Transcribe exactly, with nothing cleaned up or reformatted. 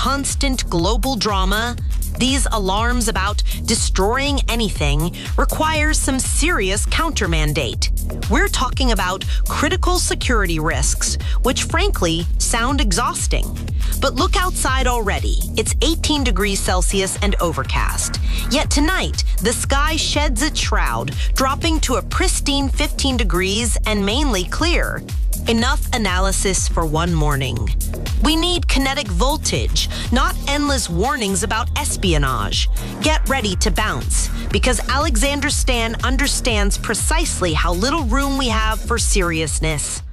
constant global drama, these alarms about destroying anything requires some serious countermandate. We're talking about critical security risks, which frankly sound exhausting. But look outside already. It's eighteen degrees Celsius and overcast. Yet tonight, the sky sheds its shroud, dropping to a pristine fifteen degrees and mainly clear. Enough analysis for one morning. We need kinetic voltage, not endless warnings about espionage. Get ready to bounce, because Alexander Stan understands precisely how little room we have for seriousness.